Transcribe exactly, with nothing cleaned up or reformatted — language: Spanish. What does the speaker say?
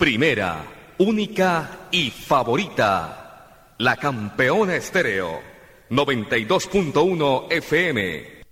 Primera, única y favorita. La Campeona Estéreo. noventa y dos punto uno F M.